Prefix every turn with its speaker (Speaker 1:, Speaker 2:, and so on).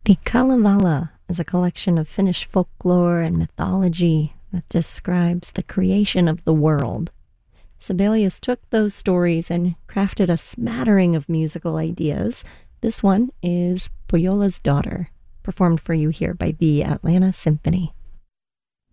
Speaker 1: The Kalevala is a collection of Finnish folklore and mythology that describes the creation of the world. Sibelius took those stories and crafted a smattering of musical ideas. This one is Pohjola's Daughter, performed for you here by the Atlanta Symphony.